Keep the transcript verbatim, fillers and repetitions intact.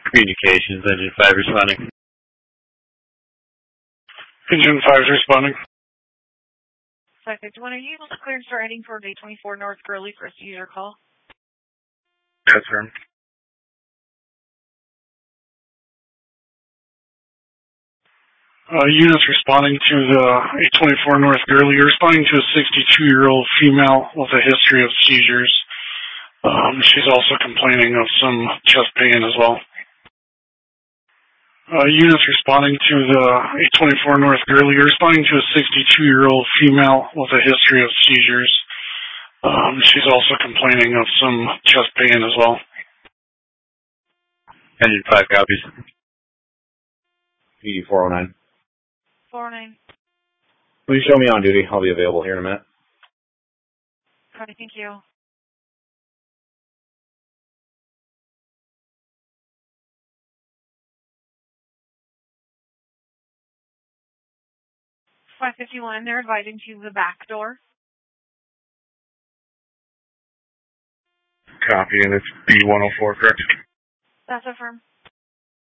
Communications, Engine five responding. Engine five is responding. five fifty-one, are you able to clear and start heading for day twenty-four North Gurley for us to use your call? Yes, sir. Uh, units responding to the eight twenty-four North Gurley. You're responding to a sixty-two-year-old female with a history of seizures. Um, she's also complaining of some chest pain as well. Uh, units responding to the eight twenty-four North Gurley. You're responding to a sixty-two-year-old female with a history of seizures. Um, she's also complaining of some chest pain as well. Engine five copies. P D four oh nine. four oh nine. Please show me on duty. I'll be available here in a minute. Copy, thank you. five fifty-one, they're advising to the back door. Copy, and it's B one oh four, correct? That's affirmed.